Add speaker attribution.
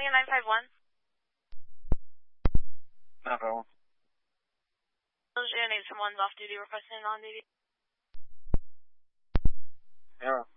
Speaker 1: calling in 951.
Speaker 2: 951.
Speaker 1: Unit, someone's off duty requesting on duty.
Speaker 2: Yeah.